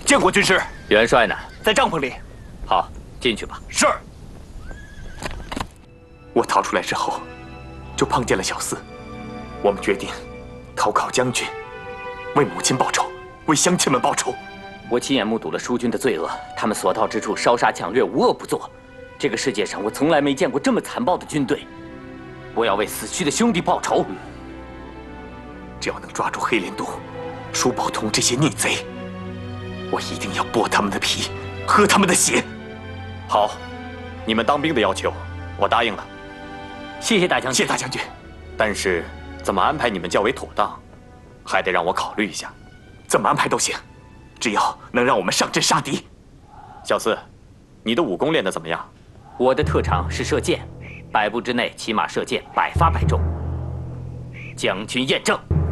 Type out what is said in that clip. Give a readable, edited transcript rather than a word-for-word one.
见过军师。 元帅呢？ 在帐篷里。 好，进去吧。 是。 我逃出来之后，就碰见了小四。我们决定投靠将军，为母亲报仇，为乡亲们报仇。 我亲眼目睹了蜀军的罪恶，他们所到之处烧杀抢掠，无恶不作。这个世界上，我从来没见过这么残暴的军队。我要为死去的兄弟报仇。 只要能抓住黑莲都、舒宝通这些逆贼，我一定要剥他们的皮，喝他们的血。 好，你们当兵的要求，我答应了。 谢谢大将军。 谢大将军。 但是怎么安排你们较为妥当，还得让我考虑一下。 怎么安排都行，只要能让我们上阵杀敌。 小四，你的武功练得怎么样？ 我的特长是射箭，100步之内骑马射箭100发100中。将军验证。